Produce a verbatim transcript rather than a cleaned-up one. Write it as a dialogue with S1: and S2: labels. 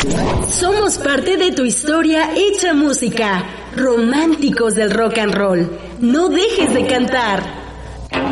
S1: Somos parte de tu historia hecha música. Románticos del rock and roll. No dejes de cantar.